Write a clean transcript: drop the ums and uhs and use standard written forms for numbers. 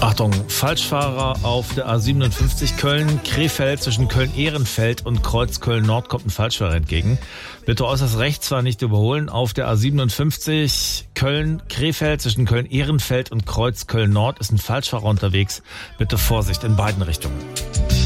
Achtung, Falschfahrer auf der A57 Köln-Krefeld. Zwischen Köln-Ehrenfeld und Kreuz Köln-Nord kommt ein Falschfahrer entgegen. Bitte äußerst rechts fahren, nicht überholen. Auf der A57 Köln-Krefeld zwischen Köln-Ehrenfeld und Kreuz Köln-Nord ist ein Falschfahrer unterwegs. Bitte Vorsicht in beiden Richtungen.